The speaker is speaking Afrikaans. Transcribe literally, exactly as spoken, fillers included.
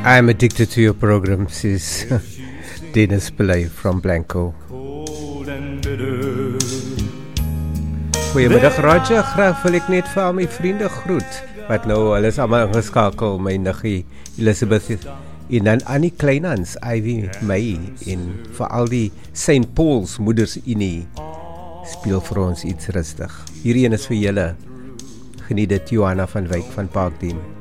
I'm addicted to your program, says Dennis Pillay from Blanco. Goeiemiddag Roger, graag wil ek net vir al my vriende groet, wat nou, hulle is allemaal ingeskakel, my niggie Elizabeth, en dan Annie Kleinhans, Ivy May, en vir al die Saint Paul's Moeders Unie, speel vir ons iets rustig. Hierdie een is vir julle, geniet dit, Johanna van Wyk van Parkdien.